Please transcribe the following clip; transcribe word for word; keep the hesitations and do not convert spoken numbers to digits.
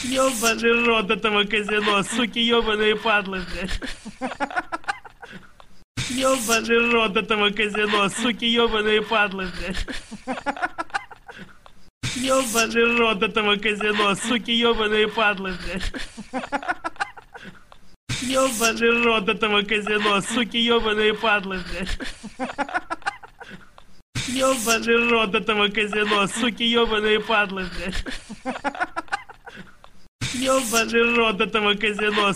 Ёбаный рот этого казино, суки ёбаные падлы, блядь. Ёбаный рот этого казино, суки ёбаные падлы, блядь. Ёбаный рот этого казино, суки ёбаные падлы, блядь. Ёбаный рот этого казино, суки ёбаные падлы, блядь. Ёбаный рот этого казино, суки ёбаные падлы, блядь. Ёбаный рот этого казино,